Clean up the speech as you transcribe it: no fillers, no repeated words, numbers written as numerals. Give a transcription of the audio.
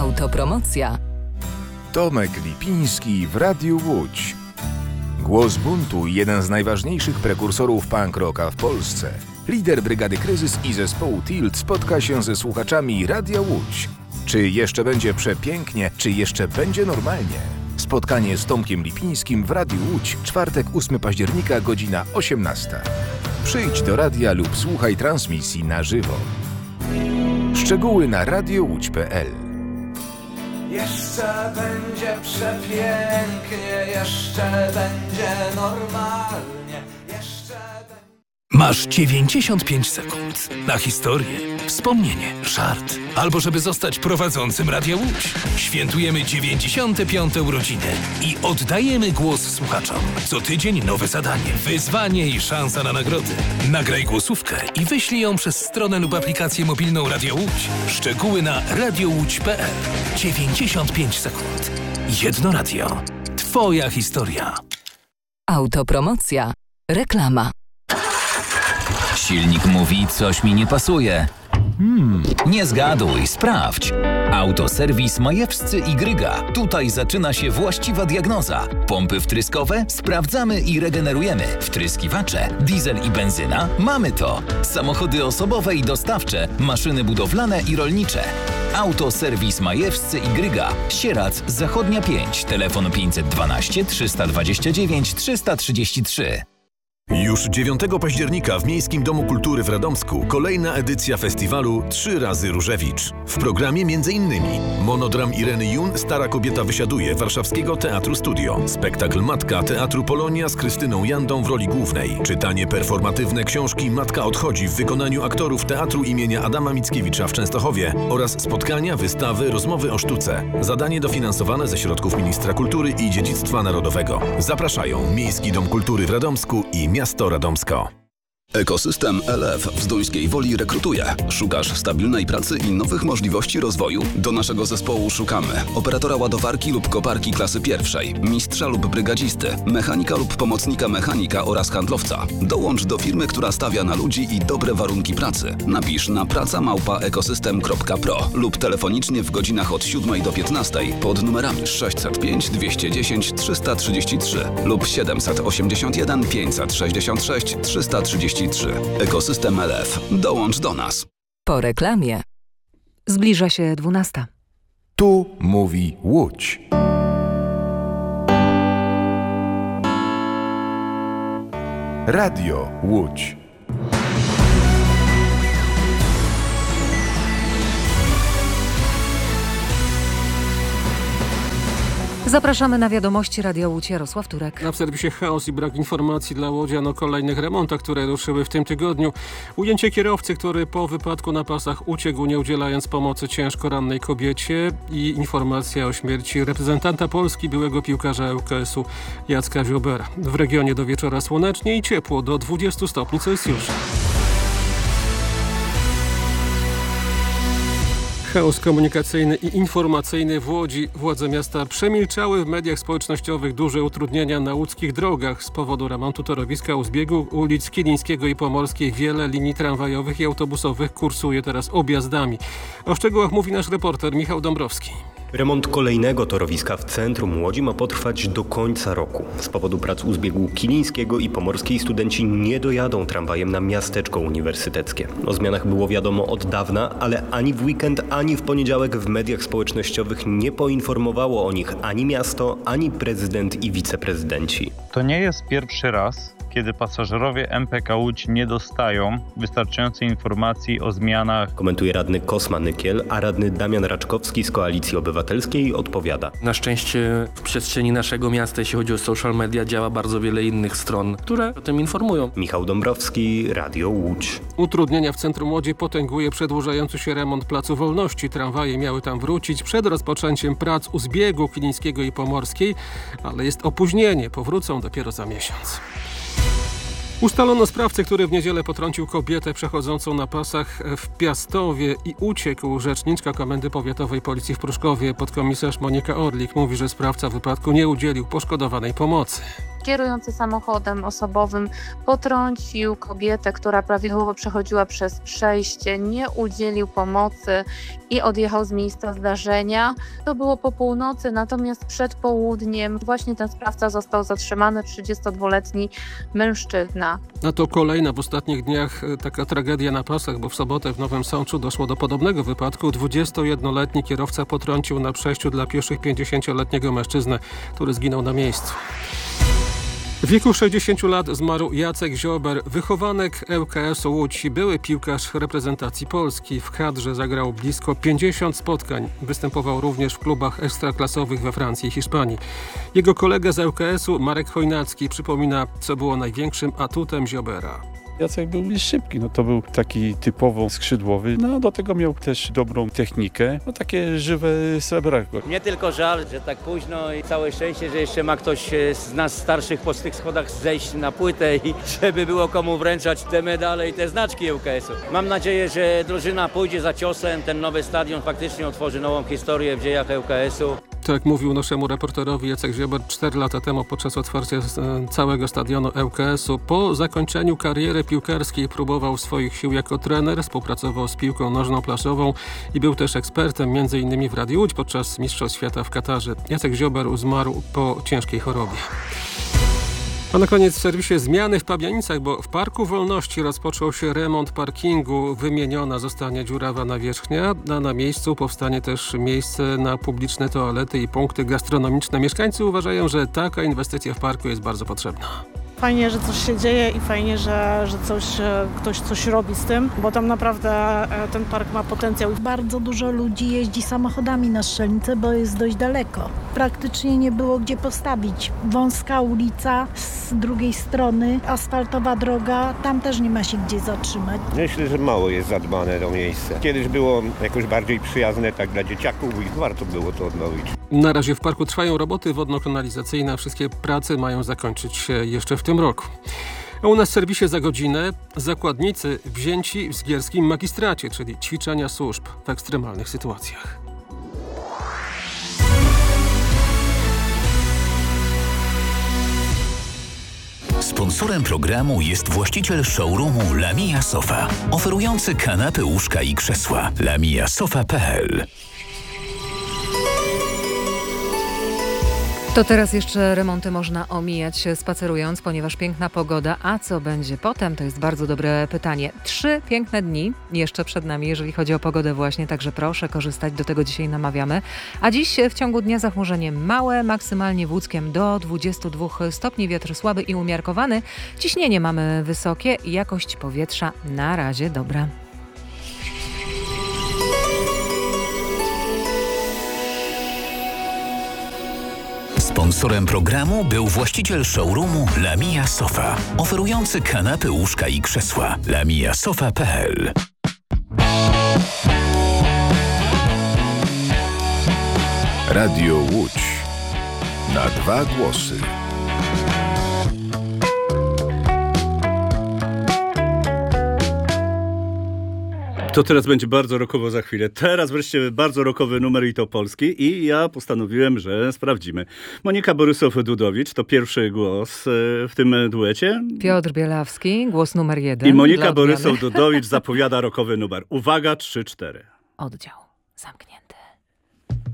Autopromocja. Tomek Lipiński w Radiu Łódź. Głos buntu, jeden z najważniejszych prekursorów punk rocka w Polsce. Lider Brygady Kryzys i zespołu Tilt spotka się ze słuchaczami Radia Łódź. Czy jeszcze będzie przepięknie, czy jeszcze będzie normalnie? Spotkanie z Tomkiem Lipińskim w Radiu Łódź, czwartek 8 października, godzina 18. Przyjdź do radia lub słuchaj transmisji na żywo. Szczegóły na radiowódź.pl. Jeszcze będzie przepięknie, jeszcze będzie normalnie, jeszcze będzie... Masz 95 sekund na historię, wspomnienie, żart, albo żeby zostać prowadzącym Radia Łódź. Świętujemy 95. urodziny i oddajemy głos słuchaczom. Co tydzień nowe zadanie, wyzwanie i szansa na nagrody. Nagraj głosówkę i wyślij ją przez stronę lub aplikację mobilną Radia Łódź. Szczegóły na radiowódź.pl. 95 sekund. Jedno radio. Twoja historia. Autopromocja. Reklama. Silnik mówi, coś mi nie pasuje. Nie zgaduj, sprawdź. Autoserwis Majewscy i Gryga. Tutaj zaczyna się właściwa diagnoza. Pompy wtryskowe? Sprawdzamy i regenerujemy. Wtryskiwacze? Diesel i benzyna? Mamy to. Samochody osobowe i dostawcze, maszyny budowlane i rolnicze. Autoserwis Majewscy i Gryga. Sierac, Zachodnia 5. Telefon 512 329 333. Już 9 października w Miejskim Domu Kultury w Radomsku kolejna edycja festiwalu 3 razy Różewicz. W programie m.in. monodram Ireny Jun Stara kobieta wysiaduje Warszawskiego Teatru Studio, spektakl Matka Teatru Polonia z Krystyną Jandą w roli głównej, czytanie performatywne książki Matka odchodzi w wykonaniu aktorów Teatru imienia Adama Mickiewicza w Częstochowie oraz spotkania, wystawy, rozmowy o sztuce. Zadanie dofinansowane ze środków Ministra Kultury i Dziedzictwa Narodowego. Zapraszają Miejski Dom Kultury w Radomsku i Miasto Radomsko. Ekosystem LF w Zduńskiej Woli rekrutuje. Szukasz stabilnej pracy i nowych możliwości rozwoju? Do naszego zespołu szukamy operatora ładowarki lub koparki klasy pierwszej, mistrza lub brygadzisty, mechanika lub pomocnika mechanika oraz handlowca. Dołącz do firmy, która stawia na ludzi i dobre warunki pracy. Napisz na praca@ekosystem.pro lub telefonicznie w godzinach od 7 do 15 pod numerami 605 210 333 lub 781 566 333. Ekosystem LF. Dołącz do nas. Po reklamie. Zbliża się 12. Tu mówi Łódź. Radio Łódź. Zapraszamy na wiadomości Radia Łódź. Jarosław Turek. Na w serwisie chaos i brak informacji dla łodzian o kolejnych remontach, które ruszyły w tym tygodniu. Ujęcie kierowcy, który po wypadku na pasach uciekł, nie udzielając pomocy ciężko rannej kobiecie, i informacja o śmierci reprezentanta Polski, byłego piłkarza ŁKS-u Jacka Ziobera. W regionie do wieczora słonecznie i ciepło, do 20 stopni Celsjusza. Chaos komunikacyjny i informacyjny w Łodzi. Władze miasta przemilczały w mediach społecznościowych duże utrudnienia na łódzkich drogach. Z powodu remontu torowiska u zbiegu ulic Kilińskiego i Pomorskiej wiele linii tramwajowych i autobusowych kursuje teraz objazdami. O szczegółach mówi nasz reporter Michał Dąbrowski. Remont kolejnego torowiska w centrum Łodzi ma potrwać do końca roku. Z powodu prac u zbiegu Kilińskiego i Pomorskiej studenci nie dojadą tramwajem na miasteczko uniwersyteckie. O zmianach było wiadomo od dawna, ale ani w weekend, ani w poniedziałek w mediach społecznościowych nie poinformowało o nich ani miasto, ani prezydent i wiceprezydenci. To nie jest pierwszy raz, kiedy pasażerowie MPK Łódź nie dostają wystarczającej informacji o zmianach. Komentuje radny Kosma Nykiel, a radny Damian Raczkowski z Koalicji Obywatelskiej odpowiada. Na szczęście w przestrzeni naszego miasta, jeśli chodzi o social media, działa bardzo wiele innych stron, które o tym informują. Michał Dąbrowski, Radio Łódź. Utrudnienia w centrum Łodzi potęguje przedłużający się remont Placu Wolności. Tramwaje miały tam wrócić przed rozpoczęciem prac u zbiegu Kilińskiego i Pomorskiej, ale jest opóźnienie, powrócą dopiero za miesiąc. Ustalono sprawcę, który w niedzielę potrącił kobietę przechodzącą na pasach w Piastowie i uciekł. Rzeczniczka Komendy Powiatowej Policji w Pruszkowie, podkomisarz Monika Orlik, mówi, że sprawca wypadku nie udzielił poszkodowanej pomocy. kierujący samochodem osobowym potrącił kobietę, która prawidłowo przechodziła przez przejście, nie udzielił pomocy i odjechał z miejsca zdarzenia. To było po północy, natomiast przed południem właśnie ten sprawca został zatrzymany, 32-letni mężczyzna. A to kolejna w ostatnich dniach taka tragedia na pasach, bo w sobotę w Nowym Sączu doszło do podobnego wypadku. 21-letni kierowca potrącił na przejściu dla pieszych 50-letniego mężczyznę, który zginął na miejscu. W wieku 60 lat zmarł Jacek Ziober, wychowanek ŁKS-u Łódź, były piłkarz reprezentacji Polski. W kadrze zagrał blisko 50 spotkań. Występował również w klubach ekstraklasowych we Francji i Hiszpanii. Jego kolega z ŁKS-u, Marek Chojnacki, przypomina, co było największym atutem Ziobera. Jacek był szybki, to był taki typowo skrzydłowy, do tego miał też dobrą technikę, takie żywe srebrako. Mnie tylko żal, że tak późno i całe szczęście, że jeszcze ma ktoś z nas starszych po tych schodach zejść na płytę i żeby było komu wręczać te medale i te znaczki ŁKS-u. Mam nadzieję, że drużyna pójdzie za ciosem, ten nowy stadion faktycznie otworzy nową historię w dziejach ŁKS-u. Tak mówił naszemu reporterowi Jacek Ziober 4 lata temu podczas otwarcia całego stadionu ŁKS-u. Po zakończeniu kariery piłkarskiej próbował swoich sił jako trener, współpracował z piłką nożną plażową i był też ekspertem m.in. w Radiu Łódź podczas Mistrzostw Świata w Katarze. Jacek Ziober zmarł po ciężkiej chorobie. A na koniec w serwisie zmiany w Pabianicach, bo w Parku Wolności rozpoczął się remont parkingu. Wymieniona zostanie dziurawa nawierzchnia, a na miejscu powstanie też miejsce na publiczne toalety i punkty gastronomiczne. Mieszkańcy uważają, że taka inwestycja w parku jest bardzo potrzebna. Fajnie, że coś się dzieje i fajnie, że ktoś coś robi z tym, bo tam naprawdę ten park ma potencjał. Bardzo dużo ludzi jeździ samochodami na Strzelnicę, bo jest dość daleko. Praktycznie nie było gdzie postawić. Wąska ulica, z drugiej strony asfaltowa droga, tam też nie ma się gdzie zatrzymać. Myślę, że mało jest zadbane to miejsce. Kiedyś było jakoś bardziej przyjazne tak dla dzieciaków i warto było to odnowić. Na razie w parku trwają roboty wodno-kanalizacyjne. Wszystkie prace mają zakończyć się jeszcze w tym roku. A u nas w serwisie za godzinę zakładnicy wzięci w zgierskim magistracie, czyli ćwiczenia służb w ekstremalnych sytuacjach. Sponsorem programu jest właściciel showroomu Lamia Sofa, oferujący kanapy, łóżka i krzesła. lamiasofa.pl. To teraz jeszcze remonty można omijać spacerując, ponieważ piękna pogoda. A co będzie potem? To jest bardzo dobre pytanie. 3 piękne dni jeszcze przed nami, jeżeli chodzi o pogodę właśnie, także proszę korzystać, do tego dzisiaj namawiamy. A dziś w ciągu dnia zachmurzenie małe, maksymalnie w Łódzkiem do 22 stopni, wiatr słaby i umiarkowany. Ciśnienie mamy wysokie, jakość powietrza na razie dobra. Sponsorem programu był właściciel showroomu Lamia Sofa, oferujący kanapy, łóżka i krzesła. lamiasofa.pl. Radio Łódź. Na 2 głosy. To teraz będzie bardzo rockowo za chwilę. Teraz wreszcie bardzo rockowy numer i to polski. I ja postanowiłem, że sprawdzimy. Monika Borysow-Dudowicz to pierwszy głos w tym duecie. Piotr Bielawski, głos numer 1. I Monika Borysow-Dudowicz zapowiada rockowy numer. Uwaga, 3-4. Oddział zamknięty.